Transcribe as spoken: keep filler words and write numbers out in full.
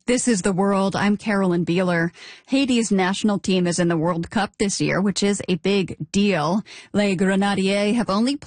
This is The World. I'm Carolyn Beeler. Haiti's national team is in the World Cup this year, which is a big deal. Les Grenadiers have only